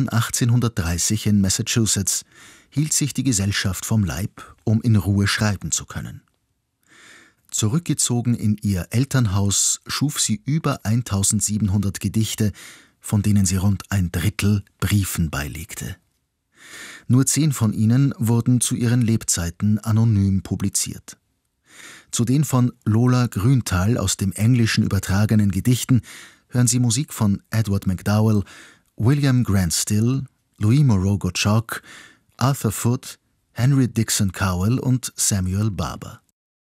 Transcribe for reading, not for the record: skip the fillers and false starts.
Jahren 1830 in Massachusetts hielt sich die Gesellschaft vom Leib, um in Ruhe schreiben zu können. Zurückgezogen in ihr Elternhaus schuf sie über 1700 Gedichte, von denen sie rund ein Drittel Briefen beilegte. Nur 10 von ihnen wurden zu ihren Lebzeiten anonym publiziert. Zu den von Lola Grünthal aus dem Englischen übertragenen Gedichten hören Sie Musik von Edward MacDowell, William Grant Still, Louis Moreau Gottschalk, Arthur Foote, Henry Dixon Cowell und Samuel Barber.